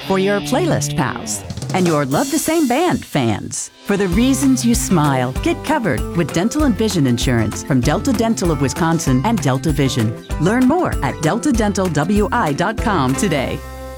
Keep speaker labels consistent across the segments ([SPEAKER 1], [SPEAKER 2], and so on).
[SPEAKER 1] for your playlist pals and your love the same band fans. For the reasons you smile, get covered with dental and vision insurance from Delta Dental of Wisconsin and Delta Vision. Learn more at deltadentalwi.com today.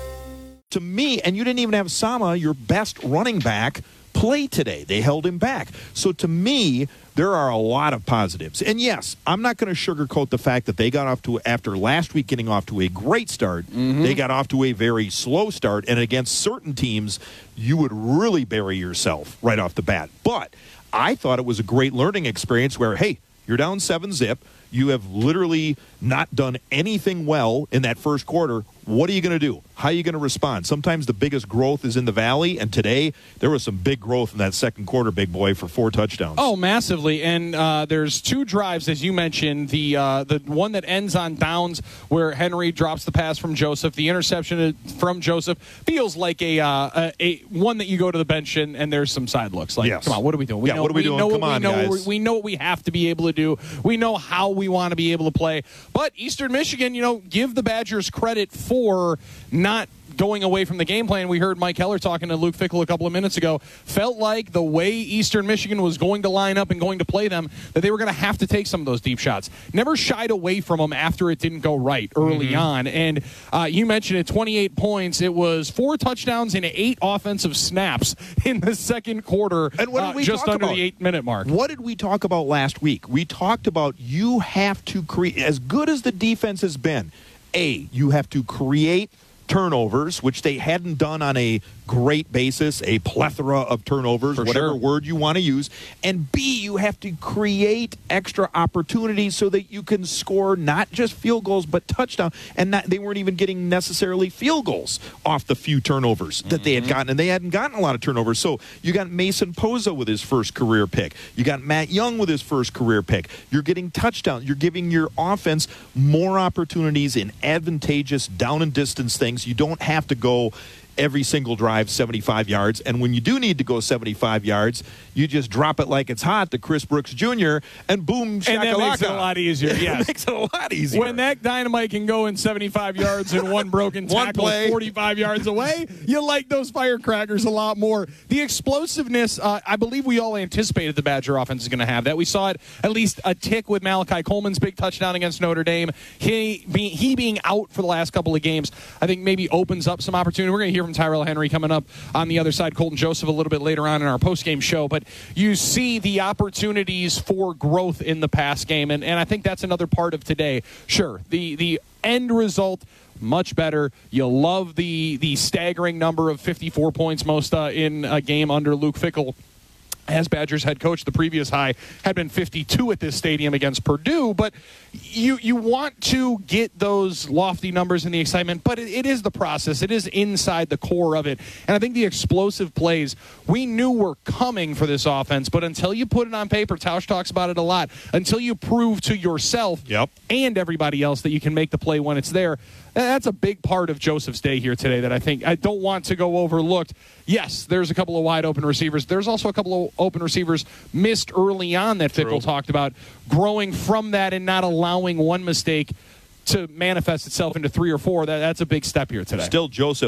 [SPEAKER 2] To me, and you didn't even have Sama, your best running back, play today. They held him back. So to me, there are a lot of positives. And yes, I'm not going to sugarcoat the fact that they got off to, after last week getting off to a great start, they got off to a very slow start. And against certain teams, you would really bury yourself right off the bat. But I thought it was a great learning experience where, hey, you're down 7-0. You have literally not done anything well in that first quarter. What are you going to do? How are you going to respond? Sometimes the biggest growth is in the valley, and today there was some big growth in that second quarter, big boy, for 4 touchdowns.
[SPEAKER 3] Oh, massively. And there's 2 drives, as you mentioned. The one that ends on downs where Henry drops the pass from Joseph. The interception from Joseph feels like a one that you go to the bench and there's some side looks. Like,
[SPEAKER 2] yes.
[SPEAKER 3] Come on, what are we doing?
[SPEAKER 2] What are we doing? Come on, guys.
[SPEAKER 3] We know what we have to be able to do. We know how we want to be able to play. But Eastern Michigan, give the Badgers credit for not going away from the game plan. We heard Mike Heller talking to Luke Fickell a couple of minutes ago. Felt like the way Eastern Michigan was going to line up and going to play them, that they were going to have to take some of those deep shots. Never shied away from them after it didn't go right early on. And you mentioned it, 28 points. It was 4 touchdowns and 8 offensive snaps in the second quarter,
[SPEAKER 2] and what did we
[SPEAKER 3] just
[SPEAKER 2] talk
[SPEAKER 3] under
[SPEAKER 2] about?
[SPEAKER 3] The 8-minute mark.
[SPEAKER 2] What did we talk about last week? We talked about you have to create, as good as the defense has been, you have to create turnovers, which they hadn't done on a great basis, a plethora of turnovers, whatever word you want to use. And B, you have to create extra opportunities so that you can score not just field goals, but touchdown. And they weren't even getting necessarily field goals off the few turnovers that they had gotten. And they hadn't gotten a lot of turnovers. So you got Mason Poza with his first career pick. You got Matt Young with his first career pick. You're getting touchdowns. You're giving your offense more opportunities in advantageous down and distance things. You don't have to go every single drive 75 yards. And when you do need to go 75 yards, you just drop it like it's hot to Chris Brooks Jr. and boom, shakalaka.
[SPEAKER 3] And that makes it a lot easier, yes.
[SPEAKER 2] It makes it a lot easier.
[SPEAKER 3] When that dynamite can go in 75 yards and one broken tackle 45 yards away, you like those firecrackers a lot more. The explosiveness, I believe we all anticipated the Badger offense is going to have that. We saw it at least a tick with Malachi Coleman's big touchdown against Notre Dame. He being out for the last couple of games, I think maybe opens up some opportunity. We're going to hear from Tyrell Henry coming up on the other side, Colton Joseph a little bit later on in our post-game show. But you see the opportunities for growth in the pass game, and I think that's another part of today. Sure, the end result, much better. You love the staggering number of 54 points most in a game under Luke Fickell as Badgers head coach. The previous high had been 52 at this stadium against Purdue, but you want to get those lofty numbers and the excitement, but it is the process. It is inside the core of it. And I think the explosive plays we knew were coming for this offense, but until you put it on paper, Tausch talks about it a lot, until you prove to yourself and everybody else that you can make the play when it's there, that's a big part of Joseph's day here today that I don't want to go overlooked. Yes, there's a couple of wide open receivers. There's also a couple of open receivers missed early on that Fickell talked about. Growing from that and not allowing one mistake to manifest itself into 3 or 4, that's a big step here today.
[SPEAKER 2] Still, Joseph,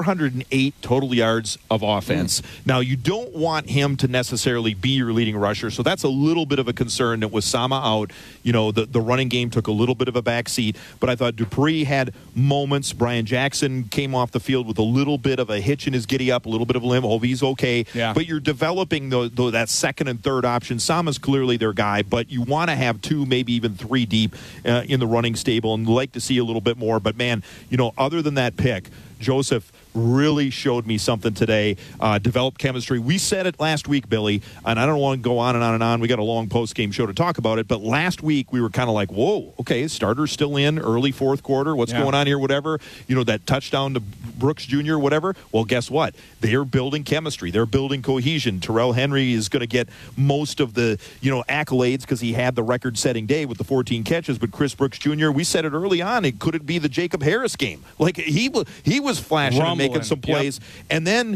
[SPEAKER 2] 408 total yards of offense. Now, you don't want him to necessarily be your leading rusher, so that's a little bit of a concern that with Sama out, the running game took a little bit of a backseat, but I thought Dupree had moments. Brian Jackson came off the field with a little bit of a hitch in his giddy-up, a little bit of a limp. He's okay.
[SPEAKER 3] Yeah.
[SPEAKER 2] But you're developing that second and third option. Sama's clearly their guy, but you want to have 2, maybe even 3 deep in the running stable, and like to see a little bit more. But man, other than that pick, Joseph really showed me something today, developed chemistry. We said it last week, Billy, and I don't want to go on and on and on. We got a long post-game show to talk about it, but last week we were kind of like, whoa, okay, starter's still in, early fourth quarter, what's going on here, whatever. That touchdown to Brooks Jr., whatever. Well, guess what? They're building chemistry. They're building cohesion. Terrell Henry is going to get most of the, accolades because he had the record-setting day with the 14 catches, but Chris Brooks Jr., we said it early on, could it be the Jacob Harris game? Like, he was flashing and making some plays. And then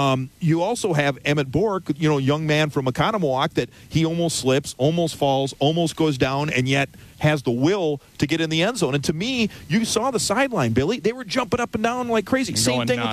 [SPEAKER 2] you also have Emmett Bork, young man from Oconomowoc, that he almost slips, almost falls, almost goes down, and yet has the will to get in the end zone. And to me, you saw the sideline, Billy. They were jumping up and down like crazy. Same thing with